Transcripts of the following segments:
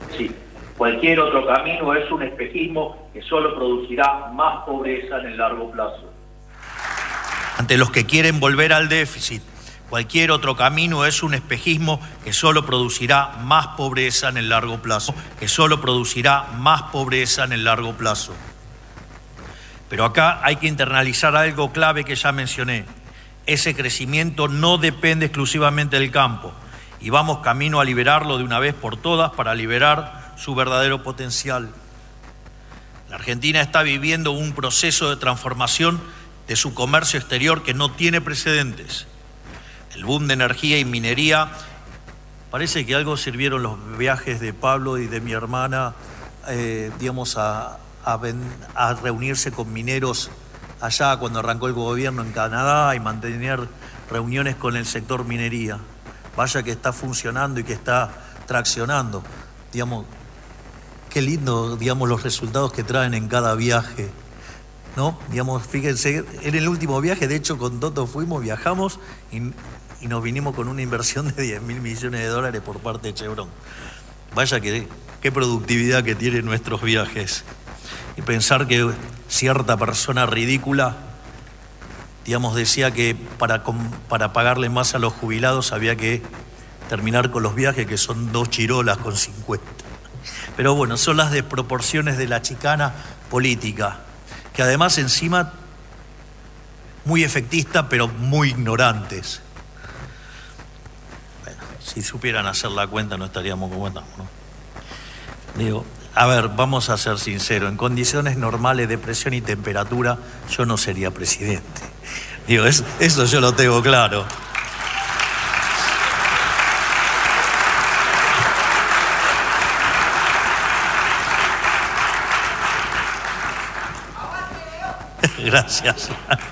Sí, cualquier otro camino es un espejismo que solo producirá más pobreza en el largo plazo. Ante los que quieren volver al déficit, cualquier otro camino es un espejismo que solo producirá más pobreza en el largo plazo, Pero acá hay que internalizar algo clave que ya mencioné. Ese crecimiento no depende exclusivamente del campo y vamos camino a liberarlo de una vez por todas para liberar su verdadero potencial. La Argentina está viviendo un proceso de transformación de su comercio exterior que no tiene precedentes. El boom de energía y minería, parece que algo sirvieron los viajes de Pablo y de mi hermana, a reunirse con mineros allá cuando arrancó el gobierno en Canadá y mantener reuniones con el sector minería. Vaya que está funcionando y que está traccionando. Qué lindo, los resultados que traen en cada viaje, ¿no? Fíjense, en el último viaje, de hecho, con Toto viajamos y nos vinimos con una inversión de 10.000 millones de dólares por parte de Chevron. Vaya que qué productividad que tienen nuestros viajes. Y pensar que cierta persona ridícula, decía que para pagarle más a los jubilados había que terminar con los viajes, que son 2 chirolas con 50. Pero bueno, son las desproporciones de la chicana política, que además encima muy efectista, pero muy ignorantes. Bueno, si supieran hacer la cuenta no estaríamos como estamos, ¿no? A ver, vamos a ser sinceros, en condiciones normales de presión y temperatura yo no sería presidente. Eso yo lo tengo claro. Gracias.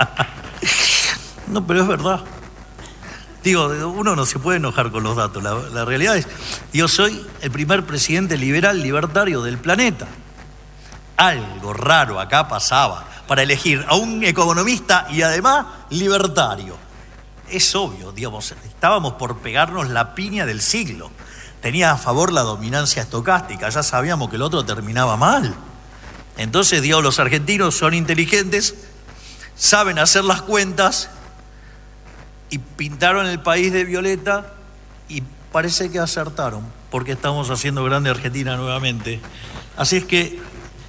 No, pero es verdad. Uno no se puede enojar con los datos. La realidad es, yo soy el primer presidente liberal libertario del planeta. Algo raro acá pasaba para elegir a un economista y además libertario. Es obvio, estábamos por pegarnos la piña del siglo. Tenía a favor la dominancia estocástica, ya sabíamos que el otro terminaba mal. Entonces, los argentinos son inteligentes, saben hacer las cuentas y pintaron el país de violeta y parece que acertaron, porque estamos haciendo grande Argentina nuevamente. Así es que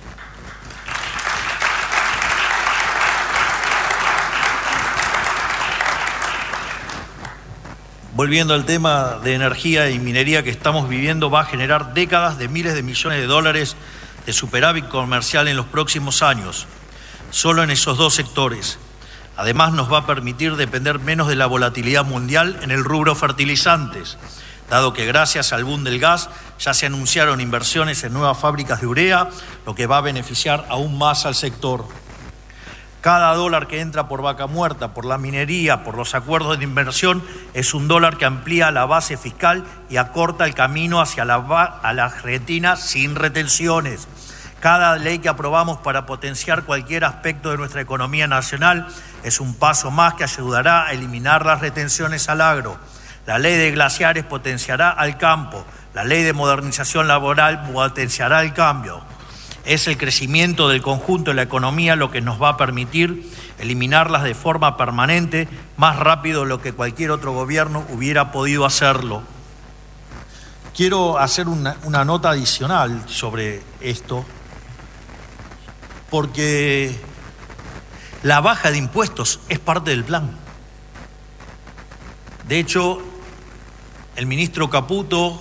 volviendo al tema de energía y minería que estamos viviendo, va a generar décadas de miles de millones de dólares de superávit comercial en los próximos años, solo en esos 2 sectores. Además, nos va a permitir depender menos de la volatilidad mundial en el rubro fertilizantes, dado que gracias al boom del gas ya se anunciaron inversiones en nuevas fábricas de urea, lo que va a beneficiar aún más al sector. Cada dólar que entra por Vaca Muerta, por la minería, por los acuerdos de inversión, es un dólar que amplía la base fiscal y acorta el camino hacia la Argentina sin retenciones. Cada ley que aprobamos para potenciar cualquier aspecto de nuestra economía nacional es un paso más que ayudará a eliminar las retenciones al agro. La ley de glaciares potenciará al campo. La ley de modernización laboral potenciará el cambio. Es el crecimiento del conjunto de la economía lo que nos va a permitir eliminarlas de forma permanente, más rápido de lo que cualquier otro gobierno hubiera podido hacerlo. Quiero hacer una nota adicional sobre esto, porque la baja de impuestos es parte del plan. De hecho, el ministro Caputo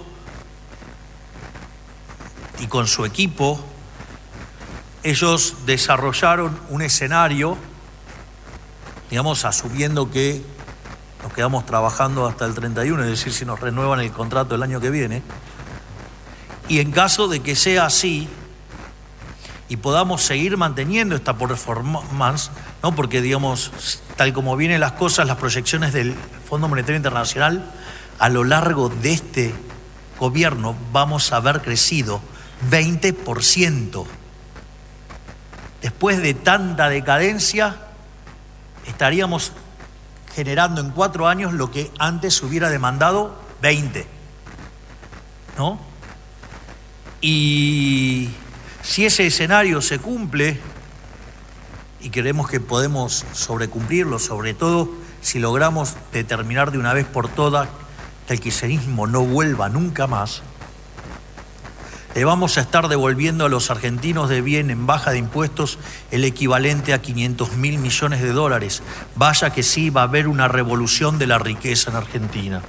y con su equipo, ellos desarrollaron un escenario, asumiendo que nos quedamos trabajando hasta el 31, es decir, si nos renuevan el contrato el año que viene, y en caso de que sea así y podamos seguir manteniendo esta performance, ¿no? Porque, tal como vienen las cosas, las proyecciones del Fondo Monetario Internacional, a lo largo de este gobierno vamos a haber crecido 20%. Después de tanta decadencia, estaríamos generando en 4 años lo que antes hubiera demandado 20, ¿no? Y si ese escenario se cumple, y creemos que podemos sobrecumplirlo, sobre todo si logramos determinar de una vez por todas que el kirchnerismo no vuelva nunca más, le vamos a estar devolviendo a los argentinos de bien en baja de impuestos el equivalente a 500.000 millones de dólares. Vaya que sí, va a haber una revolución de la riqueza en Argentina.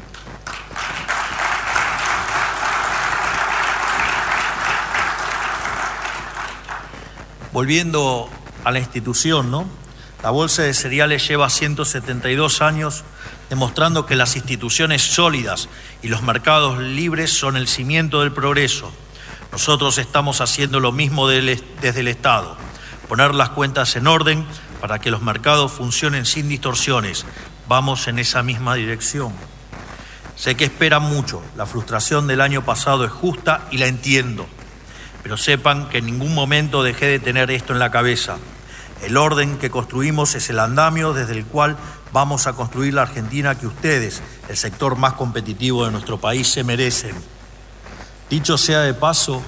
Volviendo a la institución, ¿no? La Bolsa de Cereales lleva 172 años demostrando que las instituciones sólidas y los mercados libres son el cimiento del progreso. Nosotros estamos haciendo lo mismo desde el Estado, poner las cuentas en orden para que los mercados funcionen sin distorsiones. Vamos en esa misma dirección. Sé que esperan mucho, la frustración del año pasado es justa y la entiendo, pero sepan que en ningún momento dejé de tener esto en la cabeza. El orden que construimos es el andamio desde el cual vamos a construir la Argentina que ustedes, el sector más competitivo de nuestro país, se merecen. Dicho sea de paso,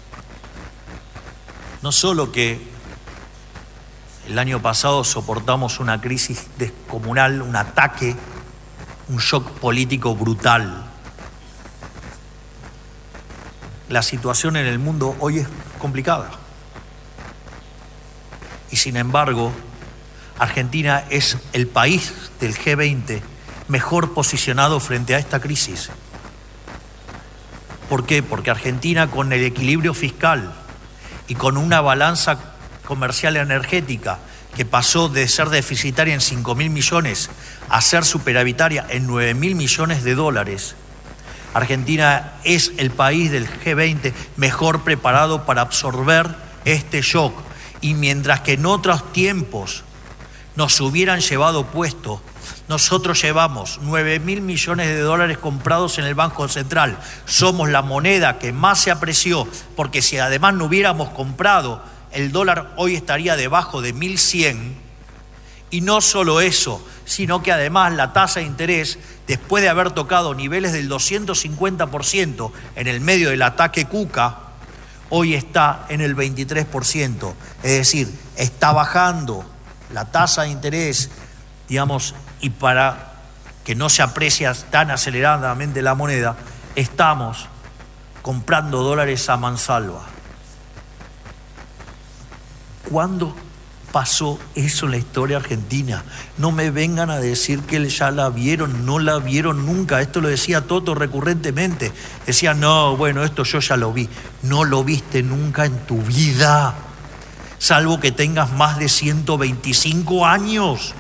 no solo que el año pasado soportamos una crisis descomunal, un ataque, un shock político brutal. La situación en el mundo hoy es complicada. Y sin embargo, Argentina es el país del G20 mejor posicionado frente a esta crisis. ¿Por qué? Porque Argentina, con el equilibrio fiscal y con una balanza comercial energética que pasó de ser deficitaria en 5.000 millones a ser superavitaria en 9.000 millones de dólares, Argentina es el país del G20 mejor preparado para absorber este shock. Y mientras que en otros tiempos nos hubieran llevado puesto, nosotros llevamos 9.000 millones de dólares comprados en el Banco Central. Somos la moneda que más se apreció, porque si además no hubiéramos comprado, el dólar hoy estaría debajo de 1.100. Y no solo eso, sino que además la tasa de interés, después de haber tocado niveles del 250% en el medio del ataque Cuca, hoy está en el 23%. Es decir, está bajando la tasa de interés, digamos, y para que no se aprecie tan aceleradamente la moneda, estamos comprando dólares a mansalva. ¿Cuándo pasó eso en la historia argentina? No me vengan a decir que ya la vieron, no la vieron nunca. Esto lo decía Toto recurrentemente. Decía, no, bueno, esto yo ya lo vi. No lo viste nunca en tu vida, salvo que tengas más de 125 años.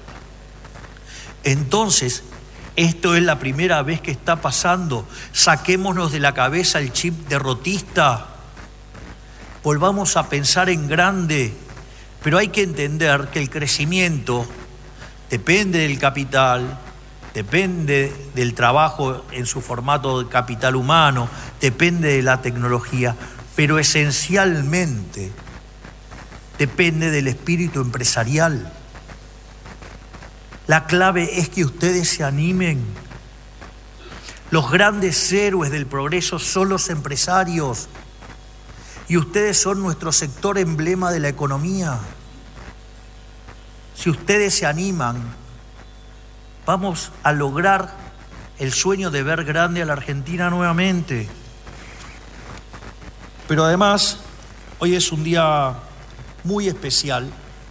Entonces, esto es la primera vez que está pasando. Saquémonos de la cabeza el chip derrotista. Volvamos a pensar en grande. Pero hay que entender que el crecimiento depende del capital, depende del trabajo en su formato de capital humano, depende de la tecnología, pero esencialmente depende del espíritu empresarial. La clave es que ustedes se animen. Los grandes héroes del progreso son los empresarios. Y ustedes son nuestro sector emblema de la economía. Si ustedes se animan, vamos a lograr el sueño de ver grande a la Argentina nuevamente. Pero además, hoy es un día muy especial.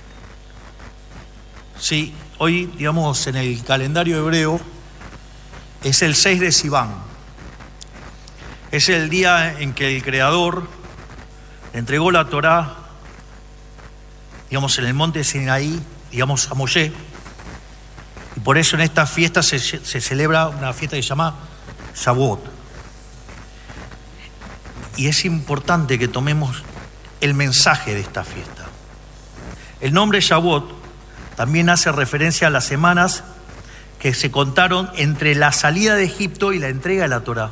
Sí, hoy, digamos, en el calendario hebreo, es el 6 de Sivan. Es el día en que el Creador entregó la Torá, digamos, en el monte Sinaí, digamos, a Moshe. Y por eso en esta fiesta se celebra una fiesta que se llama Shavuot. Y es importante que tomemos el mensaje de esta fiesta. El nombre Shavuot también hace referencia a las semanas que se contaron entre la salida de Egipto y la entrega de la Torá.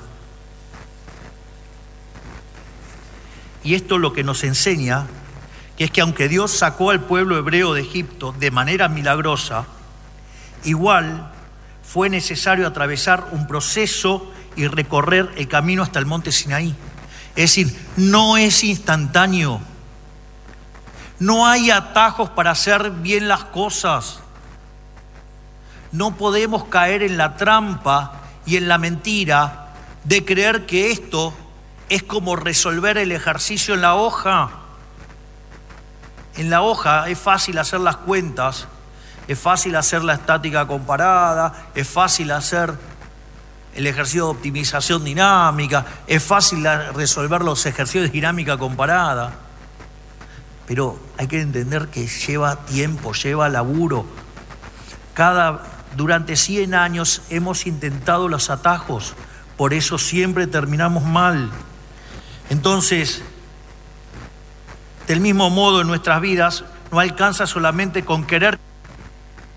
Y esto lo que nos enseña que es que aunque Dios sacó al pueblo hebreo de Egipto de manera milagrosa, igual fue necesario atravesar un proceso y recorrer el camino hasta el monte Sinaí. Es decir, no es instantáneo. No hay atajos para hacer bien las cosas. No podemos caer en la trampa y en la mentira de creer que esto es como resolver el ejercicio en la hoja. En la hoja es fácil hacer las cuentas, es fácil hacer la estática comparada, es fácil hacer el ejercicio de optimización dinámica, es fácil resolver los ejercicios de dinámica comparada. Pero hay que entender que lleva tiempo, lleva laburo. Durante 100 años hemos intentado los atajos, por eso siempre terminamos mal. Entonces, del mismo modo en nuestras vidas, no alcanza solamente con querer